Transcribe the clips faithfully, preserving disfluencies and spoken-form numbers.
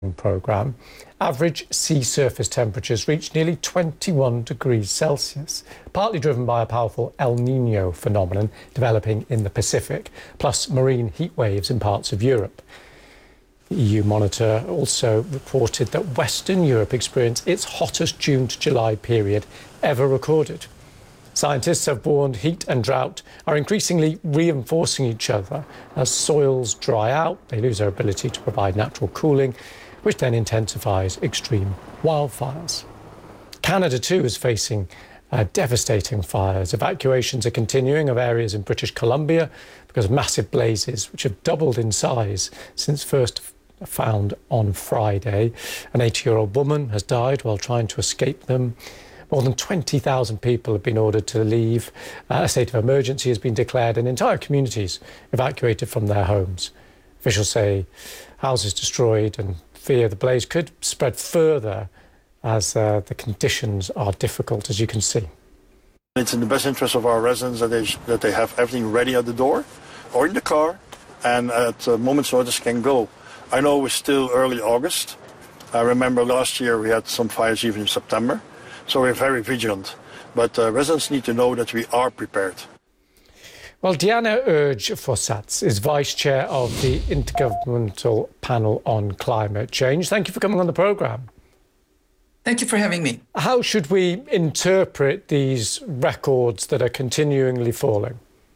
programme, average sea surface temperatures reached nearly twenty-one degrees Celsius, partly driven by a powerful El Niño phenomenon developing in the Pacific, plus marine heat waves in parts of Europe. The E U monitor also reported that Western Europe experienced its hottest June to July period ever recorded. Scientists have warned heat and drought are increasingly reinforcing each other as soils dry out, they lose their ability to provide natural cooling, which then intensifies extreme wildfires. Canada too is facing uh, devastating fires. Evacuations are continuing of areas in British Columbia because of massive blazes, which have doubled in size since first found on Friday. An eighty-year-old woman has died while trying to escape them. More than twenty thousand people have been ordered to leave. Uh, a state of emergency has been declared and entire communities evacuated from their homes. Officials say houses destroyed and fear the blaze could spread further as uh, the conditions are difficult, as you can see. It's in the best interest of our residents that they, that they have everything ready at the door or in the car and at a moment's notice can go. I know it's still early August. I remember last year we had some fires even in September. So we're very vigilant, but uh, residents need to know that we are prepared. Well, Diana Urge-Fossats is Vice Chair of the Intergovernmental Panel on Climate Change. Thank you for coming on the programme. Thank you for having me. How should we interpret these records that are continually falling?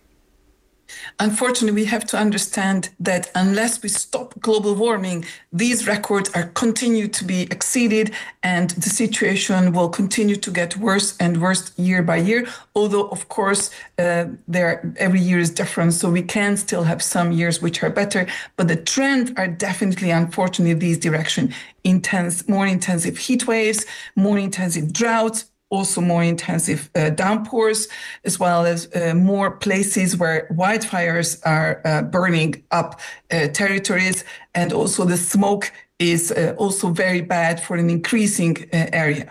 Unfortunately, we have to understand that unless we stop global warming, these records are continue to be exceeded and the situation will continue to get worse and worse year by year. Although, of course, uh, there every year is different, so we can still have some years which are better. But the trends are definitely, unfortunately, these direction: intense, more intensive heat waves, more intensive droughts, also more intensive uh, downpours, as well as uh, more places where wildfires are uh, burning up uh, territories. And also the smoke is uh, also very bad for an increasing uh, area.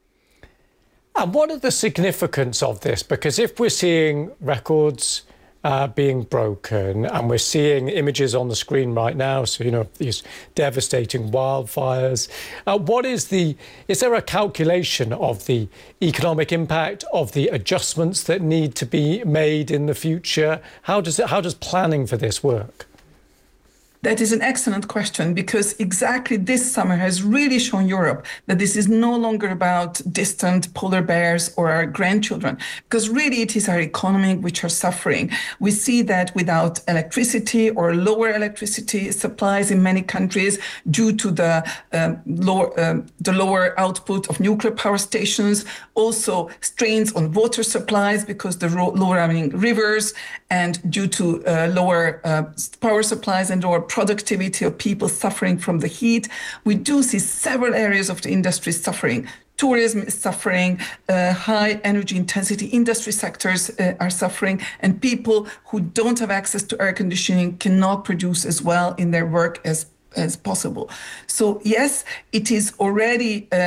And what are the significance of this? Because if we're seeing records Uh, being broken, and we're seeing images on the screen right now, so, you know, these devastating wildfires. Uh, what is the, is there a calculation of the economic impact, of the adjustments that need to be made in the future? How does it, how does planning for this work? That is an excellent question, because exactly this summer has really shown Europe that this is no longer about distant polar bears or our grandchildren, because really it is our economy which are suffering. We see that without electricity or lower electricity supplies in many countries due to the, um, lower, um, the lower output of nuclear power stations, also strains on water supplies because the lower running rivers, and due to uh, lower uh, power supplies and lower productivity of people suffering from the heat. We do see several areas of the industry suffering. Tourism is suffering, uh, high energy intensity industry sectors uh, are suffering, and people who don't have access to air conditioning cannot produce as well in their work as, as possible. So yes, it is already uh,